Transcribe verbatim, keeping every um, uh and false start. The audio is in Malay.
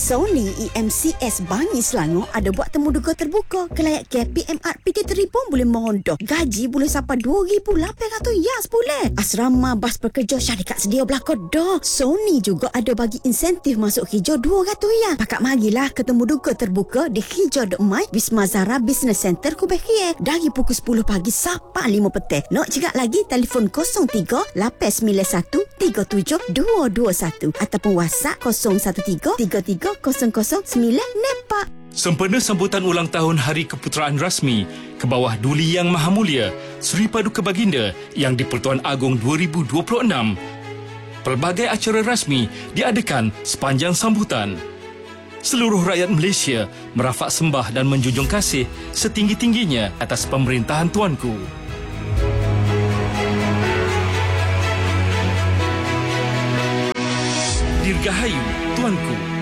Sony E M C S Bangi Selangor ada buat temu duga terbuka. Kelayak ke P M R P K tiga pun boleh mondok. Gaji boleh sampai dua ribu lapan ratus yas boleh. Asrama bas pekerja syarikat sedia belakang dah. Sony juga ada bagi insentif masuk hijau dua ratus ya. Pakak marilah ketemu duga terbuka di Hijau dot My Wisma Zara Business Center Kubekhie dari pukul sepuluh pagi sampai lima petang. Nak cakap lagi telefon kosong tiga lapan sembilan satu tiga tujuh dua dua satu ataupun WhatsApp kosong satu tiga tiga tiga kosong kosong sembilan Nepak. Sempena sambutan ulang tahun Hari Keputeraan Rasmi ke bawah Duli Yang Maha Mulia Seri Paduka Baginda Yang di-Pertuan Agong dua ribu dua puluh enam. Pelbagai acara rasmi diadakan sepanjang sambutan. Seluruh rakyat Malaysia merafak sembah dan menjunjung kasih setinggi-tingginya atas pemerintahan Tuanku. Dirgahayu Tuanku.